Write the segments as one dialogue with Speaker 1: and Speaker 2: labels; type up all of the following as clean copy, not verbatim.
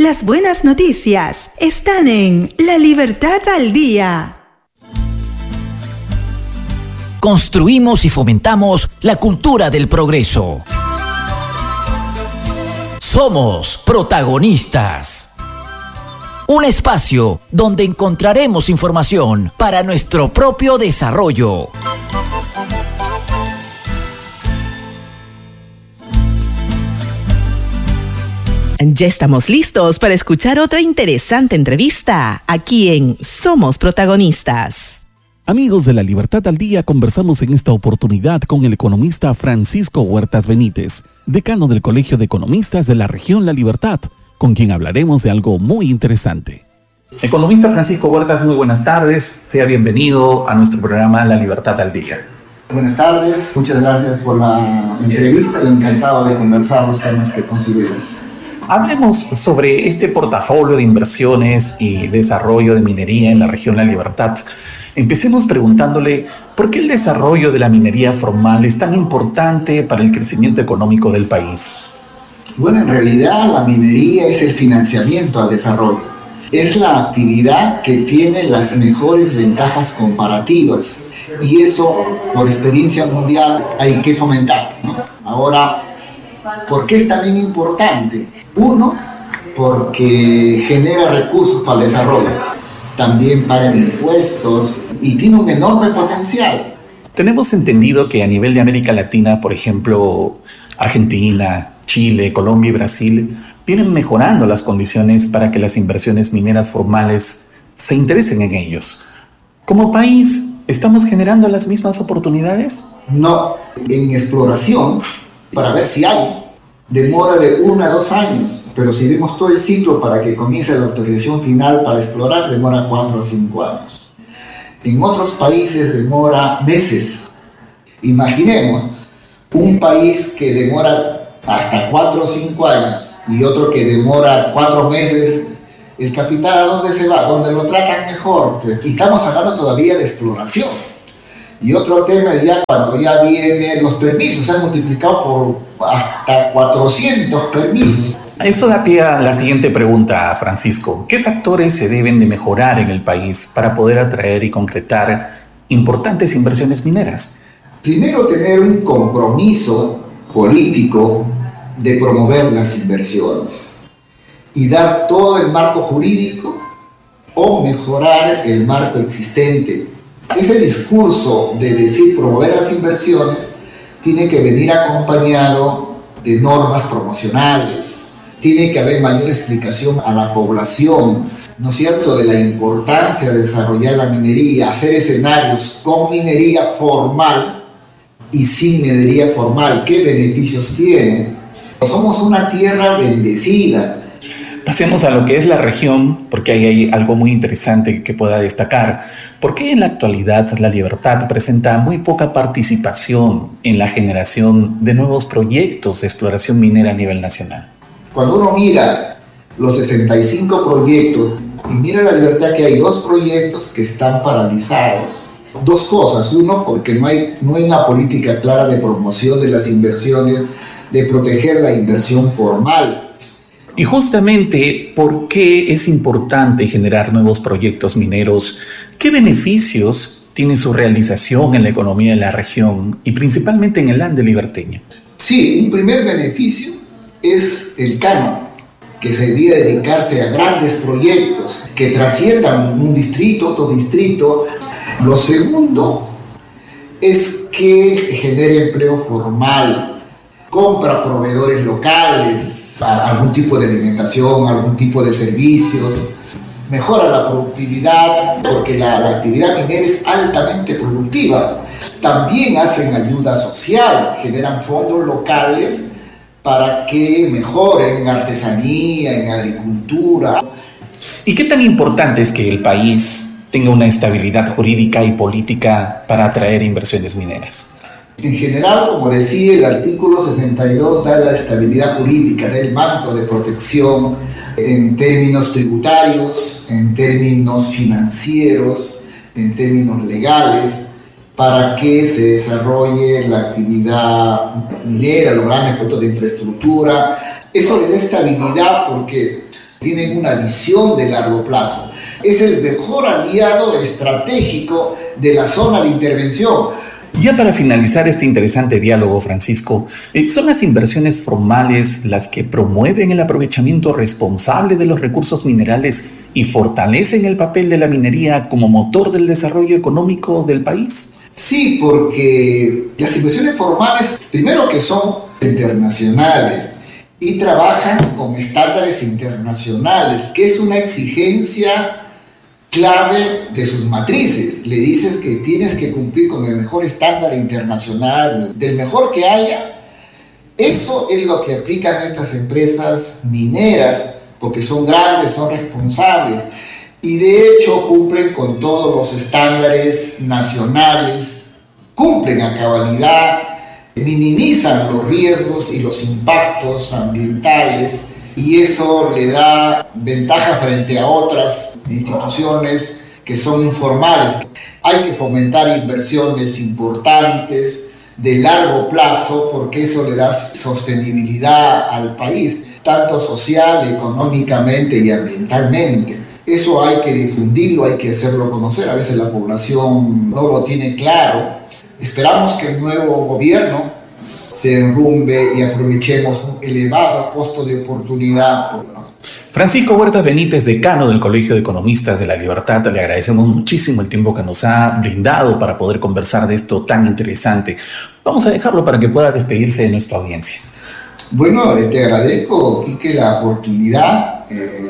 Speaker 1: Las buenas noticias están en La Libertad al Día.
Speaker 2: Construimos y fomentamos la cultura del progreso. Somos protagonistas. Un espacio donde encontraremos información para nuestro propio desarrollo.
Speaker 3: Ya estamos listos para escuchar otra interesante entrevista aquí en Somos Protagonistas.
Speaker 4: Amigos de La Libertad al Día, conversamos en esta oportunidad con el economista Francisco Huertas Benítez, decano del Colegio de Economistas de la región La Libertad, con quien hablaremos de algo muy interesante.
Speaker 5: Economista Francisco Huertas, muy buenas tardes. Sea bienvenido a nuestro programa La Libertad al Día.
Speaker 6: Buenas tardes, muchas gracias por la entrevista y encantado de conversar los temas que consideres.
Speaker 5: Hablemos sobre este portafolio de inversiones y desarrollo de minería en la región La Libertad. Empecemos preguntándole por qué el desarrollo de la minería formal es tan importante para el crecimiento económico del país.
Speaker 6: Bueno, en realidad la minería es el financiamiento al desarrollo. Es la actividad que tiene las mejores ventajas comparativas y eso, por experiencia mundial, hay que fomentar, ¿no? Ahora, ¿por qué es también importante? Uno, porque genera recursos para el desarrollo. También pagan impuestos y tiene un enorme potencial.
Speaker 5: Tenemos entendido que a nivel de América Latina, por ejemplo, Argentina, Chile, Colombia y Brasil, vienen mejorando las condiciones para que las inversiones mineras formales se interesen en ellos. Como país, ¿estamos generando las mismas oportunidades?
Speaker 6: No, en exploración, para ver si hay, demora de 1 a 2 años, pero si vemos todo el ciclo para que comience la autorización final para explorar, demora 4 o 5 años. En otros países demora meses. Imaginemos un país que demora hasta 4 o 5 años y otro que demora 4 meses. El capital, ¿a dónde se va? ¿Dónde lo tratan mejor? Y estamos hablando todavía de exploración. Y otro tema es ya cuando ya vienen los permisos, se han multiplicado por hasta 400 permisos.
Speaker 5: Eso da pie a la siguiente pregunta, Francisco. ¿Qué factores se deben de mejorar en el país para poder atraer y concretar importantes inversiones mineras?
Speaker 6: Primero, tener un compromiso político de promover las inversiones y dar todo el marco jurídico o mejorar el marco existente. Ese discurso de decir promover las inversiones tiene que venir acompañado de normas promocionales. Tiene que haber mayor explicación a la población, ¿no es cierto?, de la importancia de desarrollar la minería, hacer escenarios con minería formal y sin minería formal. ¿Qué beneficios tiene? Somos una tierra bendecida.
Speaker 5: Pasemos a lo que es la región, porque ahí hay algo muy interesante que pueda destacar. ¿Por qué en la actualidad La Libertad presenta muy poca participación en la generación de nuevos proyectos de exploración minera a nivel nacional?
Speaker 6: Cuando uno mira los 65 proyectos y mira La Libertad, que hay 2 proyectos que están paralizados. 2 cosas. Uno, porque no hay una política clara de promoción de las inversiones, de proteger la inversión formal.
Speaker 5: Y justamente, ¿por qué es importante generar nuevos proyectos mineros? ¿Qué beneficios tiene su realización en la economía de la región y principalmente en el Ande liberteño?
Speaker 6: Sí, un primer beneficio es el canon, que se debía dedicarse a grandes proyectos que trasciendan un distrito, otro distrito. Lo segundo es que genere empleo formal, compra proveedores locales, algún tipo de alimentación, algún tipo de servicios, mejora la productividad, porque la actividad minera es altamente productiva. También hacen ayuda social, generan fondos locales para que mejoren en artesanía, en agricultura.
Speaker 5: ¿Y qué tan importante es que el país tenga una estabilidad jurídica y política para atraer inversiones mineras?
Speaker 6: En general, como decía, el artículo 62 da la estabilidad jurídica, da el manto de protección en términos tributarios, en términos financieros, en términos legales, para que se desarrolle la actividad minera, los grandes proyectos de infraestructura. Eso le da estabilidad porque tienen una visión de largo plazo. Es el mejor aliado estratégico de la zona de intervención.
Speaker 5: Ya para finalizar este interesante diálogo, Francisco, ¿son las inversiones formales las que promueven el aprovechamiento responsable de los recursos minerales y fortalecen el papel de la minería como motor del desarrollo económico del país?
Speaker 6: Sí, porque las inversiones formales, primero que son internacionales y trabajan con estándares internacionales, que es una exigencia clave de sus matrices. Le dices que tienes que cumplir con el mejor estándar internacional, del mejor que haya. Eso es lo que aplican estas empresas mineras, porque son grandes, son responsables y de hecho cumplen con todos los estándares nacionales, cumplen a cabalidad, minimizan los riesgos y los impactos ambientales, y eso le da ventaja frente a otras instituciones que son informales. Hay que fomentar inversiones importantes de largo plazo porque eso le da sostenibilidad al país, tanto social, económicamente y ambientalmente. Eso hay que difundirlo, hay que hacerlo conocer. A veces la población no lo tiene claro. Esperamos que el nuevo gobierno se enrumbe y aprovechemos un elevado costo de oportunidad.
Speaker 5: Francisco Huertas Benítez, decano del Colegio de Economistas de La Libertad, le agradecemos muchísimo el tiempo que nos ha brindado para poder conversar de esto tan interesante. Vamos a dejarlo para que pueda despedirse de nuestra audiencia.
Speaker 6: Bueno, te agradezco, Quique, la oportunidad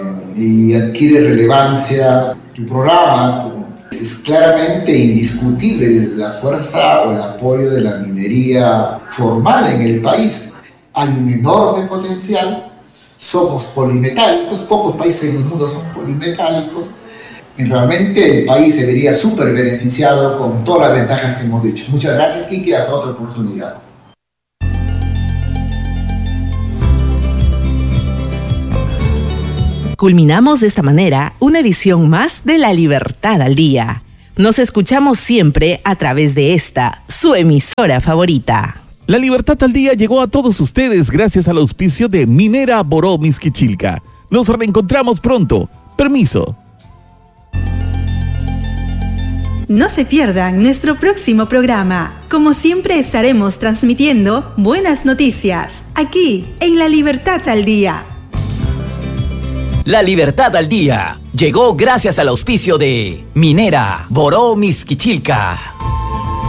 Speaker 6: y adquiere relevancia tu programa. Es claramente indiscutible la fuerza o el apoyo de la minería formal en el país. Hay un enorme potencial, somos polimetálicos, pocos países en el mundo son polimetálicos. Y realmente el país se vería súper beneficiado con todas las ventajas que hemos dicho. Muchas gracias, Kiki, hasta otra oportunidad.
Speaker 3: Culminamos de esta manera una edición más de La Libertad al Día. Nos escuchamos siempre a través de esta, su emisora favorita.
Speaker 4: La Libertad al Día llegó a todos ustedes gracias al auspicio de Minera Boró Mixquichilca. Nos reencontramos pronto. Permiso.
Speaker 1: No se pierdan nuestro próximo programa. Como siempre estaremos transmitiendo buenas noticias aquí en La Libertad al Día.
Speaker 2: La Libertad al Día llegó gracias al auspicio de Minera Boró Mixquichilca.